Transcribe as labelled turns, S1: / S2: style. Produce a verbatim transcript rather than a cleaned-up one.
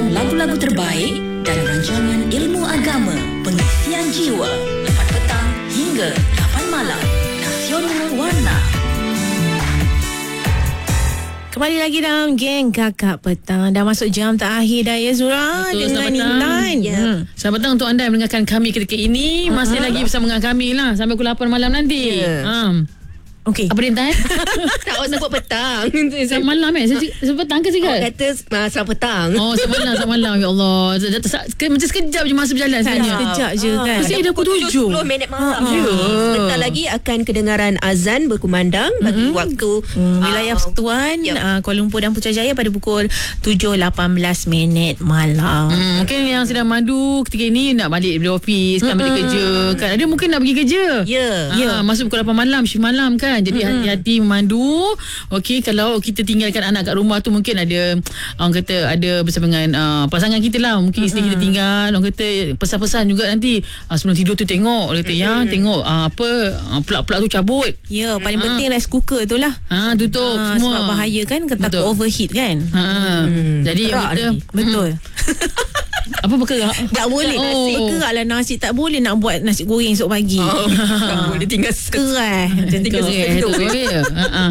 S1: Kumpulan lagu-lagu terbaik dan rancangan ilmu agama, pengisian jiwa, empat petang hingga lapan malam. Nasional Warna.
S2: Kembali lagi dalam Geng Kakak Petang. Dah masuk jam terakhir dah ya Zura.
S3: Betul,
S2: dengan Intan.
S3: Ya. Hmm. Selamat petang untuk anda yang mendengarkan kami ketika ini. Masih uh-huh. lagi bersama dengan kami lah sampai pukul lapan malam nanti.
S2: Yeah.
S3: Um.
S2: Okey.
S3: Apa dia Intan?
S4: Tak, awak sebut petang.
S3: Selamat malam eh. Saya sebut petang ke
S4: Awak
S3: sikit?
S4: kata uh, selamat petang.
S3: Oh, selamat malam, selamat malam. Ya Allah. Macam sekejap je masa berjalan sebenarnya.
S2: Sekejap je kan.
S3: Masih dah pukul tujuh.
S4: sepuluh minit malam.
S3: Ha,
S4: Ya.
S3: ha.
S4: Sebentar lagi akan kedengaran azan berkumandang bagi
S2: Mm-hmm.
S4: waktu
S2: Hmm, wilayah
S4: uh,
S2: Persekutuan
S4: yep.
S2: uh, Kuala Lumpur dan Putrajaya pada pukul tujuh lapan belas minit malam.
S3: Hmm, mungkin yang sedang madu ketika ini nak balik dari office kan, balik kerja kan. Ada mungkin nak pergi kerja.
S4: Ya.
S3: Ha,
S2: Ya.
S3: masuk pukul lapan malam, shift malam kan. Jadi
S2: Mm-mm.
S3: hati-hati memandu. Okey, kalau kita tinggalkan anak kat rumah tu mungkin ada orang kata ada bersama dengan uh, pasangan kita lah. Mungkin isteri kita tinggal, orang kata pesan-pesan juga nanti uh, sebelum tidur tu tengok, kata ya tengok uh, apa uh, plug-plug tu cabut.
S2: Ya, paling
S3: Ha.
S2: penting rice cooker tu lah.
S3: Ha, tutup
S2: Ah,
S3: semua.
S2: sebab bahaya kan, takut
S3: Betul.
S2: overheat kan.
S3: Ha.
S4: Hmm,
S3: Jadi
S4: kerak
S3: kita
S4: nanti.
S2: Betul.
S3: apa berkerak?
S2: Tak boleh
S3: Oh.
S2: nasi. Berkerak lah nasi. Tak boleh nak buat nasi goreng esok pagi.
S4: Oh, tak boleh tinggal
S2: Keras. Macam tu.
S4: Tinggal
S3: Betul,
S4: sesentuh.
S3: betul, ya. Ha, ha.